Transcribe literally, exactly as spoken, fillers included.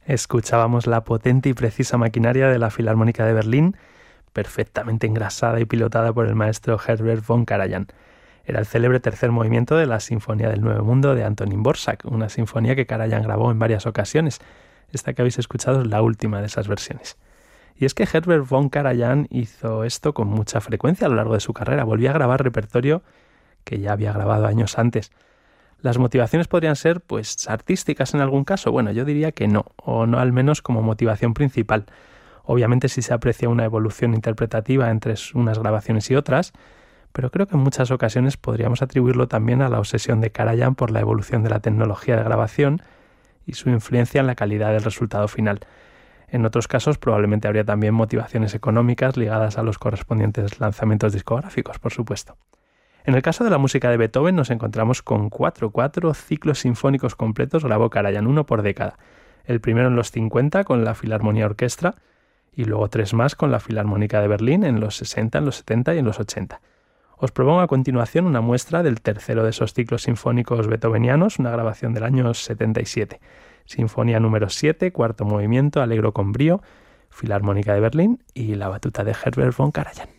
Escuchábamos la potente y precisa maquinaria de la Filarmónica de Berlín, perfectamente engrasada y pilotada por el maestro Herbert von Karajan. Era el célebre tercer movimiento de la Sinfonía del Nuevo Mundo de Antonín Dvořák, una sinfonía que Karajan grabó en varias ocasiones. Esta que habéis escuchado es la última de esas versiones. Y es que Herbert von Karajan hizo esto con mucha frecuencia a lo largo de su carrera. Volvía a grabar repertorio que ya había grabado años antes. ¿Las motivaciones podrían ser, pues, artísticas en algún caso? Bueno, yo diría que no, o no al menos como motivación principal. Obviamente sí se aprecia una evolución interpretativa entre unas grabaciones y otras, pero creo que en muchas ocasiones podríamos atribuirlo también a la obsesión de Karajan por la evolución de la tecnología de grabación y su influencia en la calidad del resultado final. En otros casos probablemente habría también motivaciones económicas ligadas a los correspondientes lanzamientos discográficos, por supuesto. En el caso de la música de Beethoven nos encontramos con cuatro, cuatro ciclos sinfónicos completos grabó Karajan, uno por década. El primero en los cincuenta con la Filarmonía Orquestra y luego tres más con la Filarmónica de Berlín en los sesenta, en los setenta y en los ochenta. Os propongo a continuación una muestra del tercero de esos ciclos sinfónicos beethovenianos, una grabación del año setenta y siete. Sinfonía número siete, cuarto movimiento, Allegro con brío, Filarmónica de Berlín y la batuta de Herbert von Karajan.